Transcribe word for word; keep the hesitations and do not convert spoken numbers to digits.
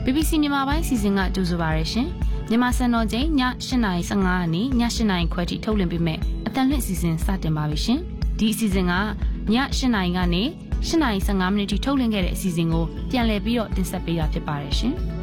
B B C မြန်မာပိုင်းစီစဉ်ကကြိုဆိုပါရရှင်မြန်မာစံတော်ချိန်ည၈နာရီ၁၅နာရီည၈နာရီခွဲထိထုတ်လွှင့်ပေးမယ်အတန်လွင့်စီစဉ်စတင်ပါပြီရှင်ဒီအစီအစဉ်ကည၈နာရီကနေ၈နာရီ၁၅မိနစ်ထိထုတ်လွှင့်ခဲ့တဲ့အစီအစဉ်ကိုပြန်လည်ပြီးတော့တင်ဆက်ပေးတာဖြစ်ပါတယ်ရှင်